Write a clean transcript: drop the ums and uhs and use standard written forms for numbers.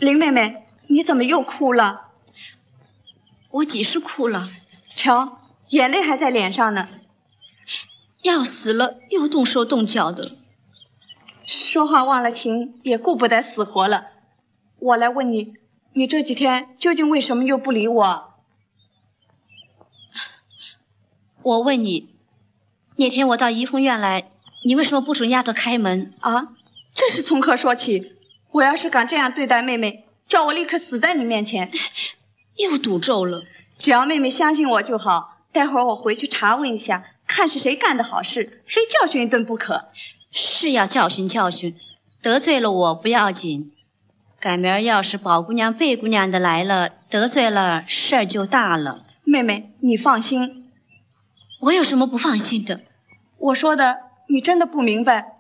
林妹妹，你怎么又哭了？ 我几时哭了？ 瞧，眼泪还在脸上呢。 要死了又动手动脚的， 说话忘了情，也顾不得死活了。我来问你，你这几天究竟为什么又不理我？ 我问你，那天我到怡红院来，你为什么不准丫头开门啊？这是从何说起？我要是敢这样对待妹妹，叫我立刻死在你面前。 又赌咒了。 只要妹妹相信我就好，待会儿我回去查问一下，看是谁干的好事，非教训一顿不可。 是要教训教训，得罪了我不要紧，改明儿要是宝姑娘贝姑娘的来了，得罪了事儿就大了。 妹妹你放心。 我有什么不放心的？ 我说的你真的不明白？